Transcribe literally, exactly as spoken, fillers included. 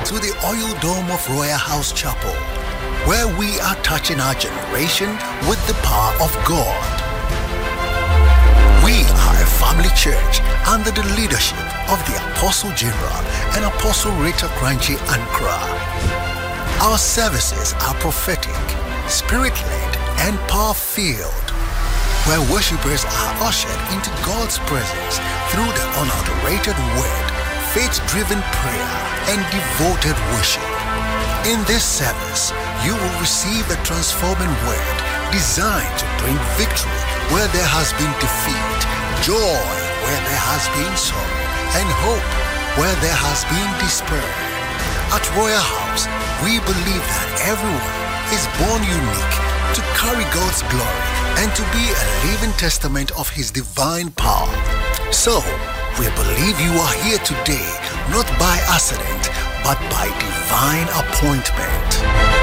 to the Oil Dome of Royal House Chapel, where we are touching our generation with the power of God. We are a family church under the leadership of the Apostle General and Apostle Rita Crunchy Ankra. Our services are prophetic, spirit-led, and power-filled, where worshippers are ushered into God's presence through the unadulterated word, faith-driven prayer, and devoted worship. In this service, you will receive a transforming word designed to bring victory where there has been defeat, joy where there has been sorrow, and hope where there has been despair. At Royal House, we believe that everyone is born unique to carry God's glory and to be a living testament of His divine power. So, we believe you are here today not by accident, but by divine appointment.